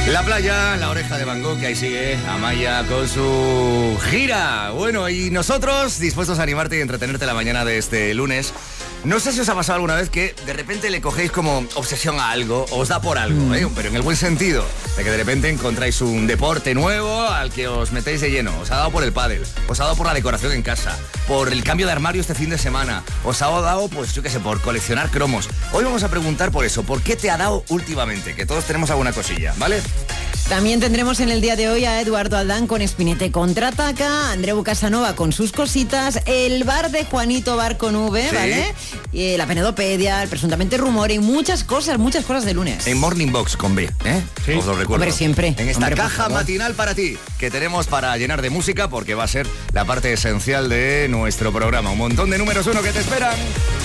La playa, la oreja de Van Gogh, que ahí sigue Amaya con su gira. Bueno, y nosotros dispuestos a animarte y entretenerte la mañana de este lunes. No sé si os ha pasado alguna vez que de repente le cogéis como obsesión a algo, os da por algo, pero en el buen sentido, de que de repente encontráis un deporte nuevo al que os metéis de lleno. Os ha dado por el pádel, os ha dado por la decoración en casa, por el cambio de armario este fin de semana, os ha dado, pues yo qué sé, por coleccionar cromos. Hoy vamos a preguntar por eso, ¿por qué te ha dado últimamente? Que todos tenemos alguna cosilla, ¿vale? También tendremos en el día de hoy a Eduardo Aldán con Espinete Contraataca, Andreu Casanova con sus cositas, el bar de Juanito Bar con V, ¿sí? ¿Vale? Y la Penedopedia, el presuntamente rumor y muchas cosas de lunes. En Morning Box con B, ¿eh? Sí. Os lo recuerdo. Hombre, siempre. En esta caja matinal para ti, que tenemos para llenar de música, porque va a ser la parte esencial de nuestro programa. Un montón de números uno que te esperan.